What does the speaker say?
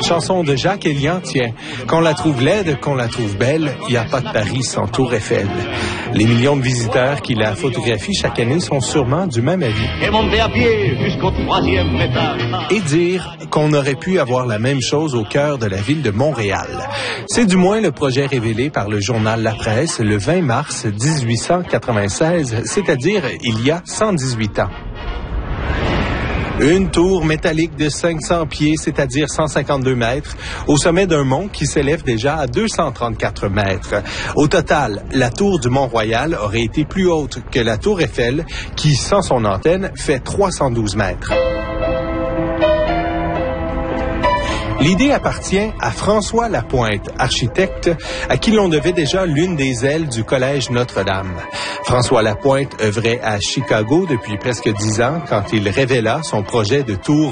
chanson de Jacques Elian, tiens. Qu'on la trouve laide, qu'on la trouve belle, il n'y a pas de Paris sans Tour Eiffel. Les millions de visiteurs qui la photographient chaque année sont sûrement du même avis. Et monter à pied jusqu'au 3e étage. Et dire qu'on aurait pu avoir la même chose au cœur de la ville de Montréal. C'est du moins le projet révélé par le journal La Presse le 20 mars 1896, c'est-à-dire il y a 118 ans. Une tour métallique de 500 pieds, c'est-à-dire 152 mètres, au sommet d'un mont qui s'élève déjà à 234 mètres. Au total, la tour du Mont-Royal aurait été plus haute que la tour Eiffel, qui, sans son antenne, fait 312 mètres. L'idée appartient à François Lapointe, architecte, à qui l'on devait déjà l'une des ailes du Collège Notre-Dame. François Lapointe œuvrait à Chicago depuis presque 10 ans quand il révéla son projet de tour